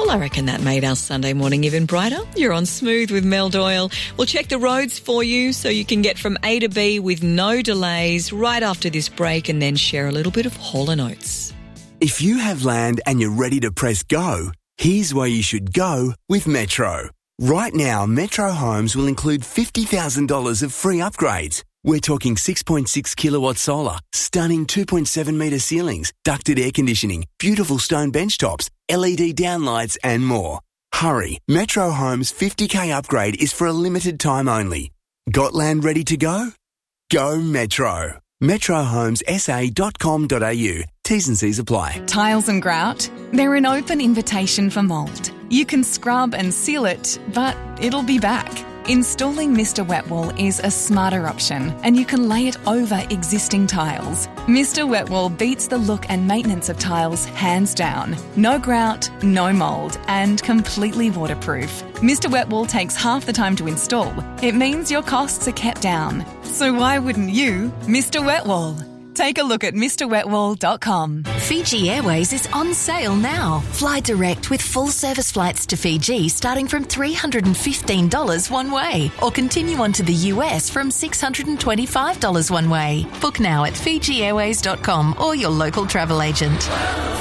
Well, I reckon that made our Sunday morning even brighter. You're on Smooth with Mel Doyle. We'll check the roads for you so you can get from A to B with no delays right after this break, and then share a little bit of Hall & Oates. If you have land and you're ready to press go, here's where you should go with Metro. Right now, Metro Homes will include $50,000 of free upgrades. We're talking 6.6 kilowatt solar, stunning 2.7 metre ceilings, ducted air conditioning, beautiful stone bench tops, LED downlights and more. Hurry, Metro Homes 50k upgrade is for a limited time only. Got land ready to go? Go Metro. metrohomessa.com.au. T's and C's apply. Tiles and grout, they're an open invitation for mould. You can scrub and seal it, but it'll be back. Installing Mr. Wet Wall is a smarter option, and you can lay it over existing tiles. Mr. Wet Wall beats the look and maintenance of tiles hands down. No grout, no mould, and completely waterproof. Mr. Wet Wall takes half the time to install. It means your costs are kept down. So why wouldn't you, Mr. Wet Wall? Take a look at MrWetWall.com. Fiji Airways is on sale now. Fly direct with full service flights to Fiji starting from $315 one way, or continue on to the US from $625 one way. Book now at FijiAirways.com or your local travel agent.